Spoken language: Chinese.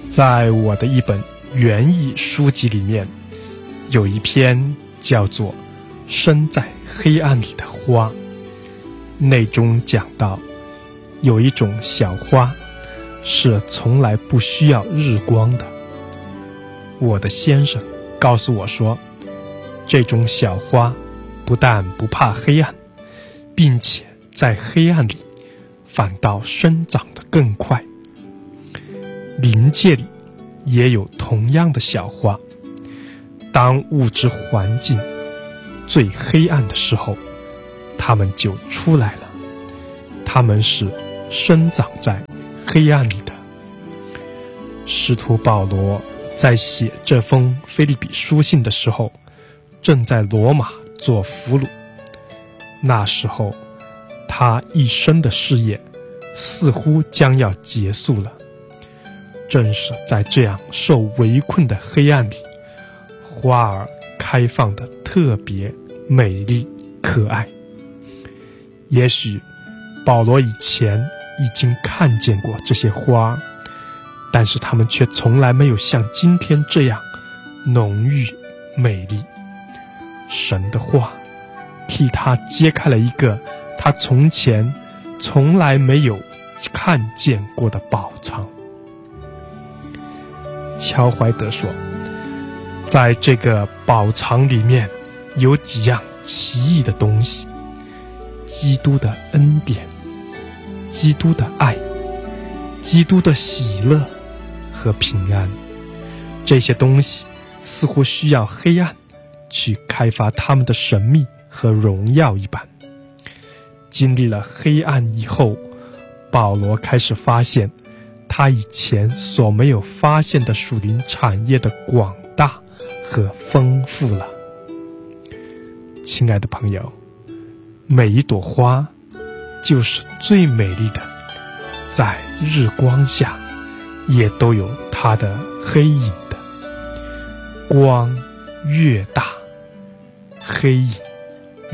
在我的一本园艺书籍里面，有一篇叫做《生在黑暗里的花》，内中讲到有一种小花是从来不需要日光的。我的先生告诉我说，这种小花不但不怕黑暗，并且在黑暗里反倒生长得更快。灵界里也有同样的小花，当物质环境最黑暗的时候，它们就出来了。它们是生长在黑暗里的。使徒保罗在写这封腓立比书信的时候，正在罗马做俘虏。那时候他一生的事业似乎将要结束了。正是在这样受围困的黑暗里，花儿开放得特别美丽可爱。也许保罗以前已经看见过这些花儿，但是它们却从来没有像今天这样浓郁美丽。神的话替他揭开了一个他从前从来没有看见过的宝藏。乔怀德说，在这个宝藏里面有几样奇异的东西：基督的恩典、基督的爱、基督的喜乐和平安。这些东西似乎需要黑暗去开发它们的神秘和荣耀一般。经历了黑暗以后，保罗开始发现他以前所没有发现的属灵产业的广大和丰富了。亲爱的朋友，每一朵花就是最美丽的，在日光下也都有它的黑影的。光越大，黑影